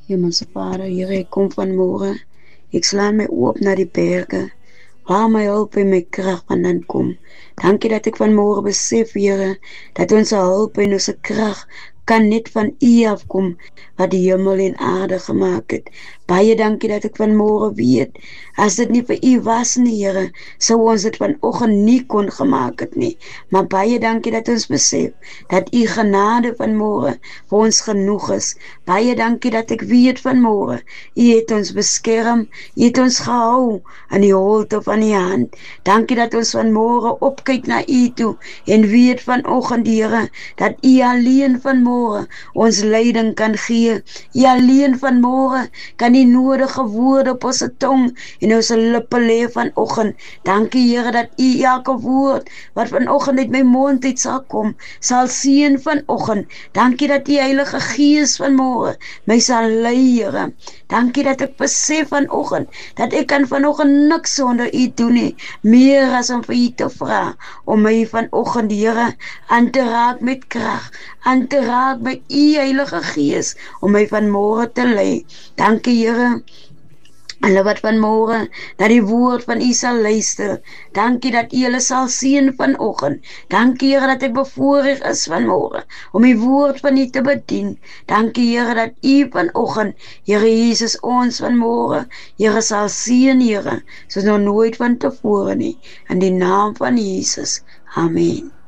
Hemelse Vader, Here, ek kom vanmôre. Ek slaan my oop na die berge, waar my hulp en my krag vandaan kom. Dankie dat ek vanmôre besef, Here, dat ons hulp en ons krag kan net van U afkom, wat die hemel en aarde gemaak het. Baie dankie dat ek vanmôre weet, as dit nie vir U was nie, Here, sou ons dit vanoggend nie kon gemaak het nie. Maar baie dankie dat ons besef, dat U genade vanmôre vir ons genoeg is. Baie dankie dat ek weet vanmôre, U het ons beskerm, U het ons gehou in die holte van U hand. Dankie dat ons vanmôre opkyk na U toe, en weet vanoggend, Here, dat U alleen vanmôre ons leiding kan gee. U alleen vanmôre kan die nodige woorde op ons tong en ons lippe lê vanoggend. Dankie, Here, dat U elke woord wat vanoggend uit my mond uit sal kom, sal seën vanoggend. Dankie dat U Heilige Gees vanmôre my sal lei, Here. Dankie dat ek besef vanoggend, dat ek kan vanoggend niks sonder U doen nie, meer as om vir U te vra, om my vanoggend, Here, aan te raak met krag, aan te raak met U Heilige Gees, om my vanmôre te lei. Dankie, Here, hulle wat vanmôre na die woord van U sal luister. Dankie dat U hulle sal seën vanoggend. Dankie, Here, dat ek bevoorreg is vanmôre om die woord van U te bedien. Dankie, Here, dat U vanoggend, Here Jesus, ons vanmôre, Here, sal seën, Here, soos nog nooit van tevore nie. In die naam van Jesus. Amen.